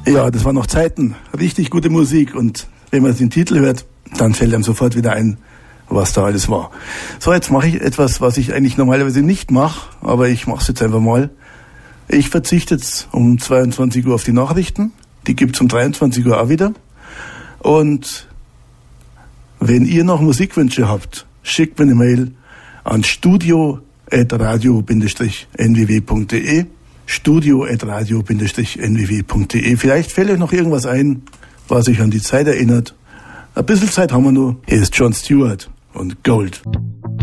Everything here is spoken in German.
Ja, das waren noch Zeiten. Richtig gute Musik. Und wenn man den Titel hört, dann fällt einem sofort wieder ein, was da alles war. So, jetzt mache ich etwas, was ich eigentlich normalerweise nicht mache, aber ich mache es jetzt einfach mal. Ich verzichte jetzt um 22 Uhr auf die Nachrichten. Die gibt's um 23 Uhr auch wieder. Und wenn ihr noch Musikwünsche habt, schickt mir eine Mail an studio@radio-nww.de studio@radio-nww.de. Vielleicht fällt euch noch irgendwas ein, was euch an die Zeit erinnert. Ein bisschen Zeit haben wir noch. Hier ist Jon Stewart und Gold.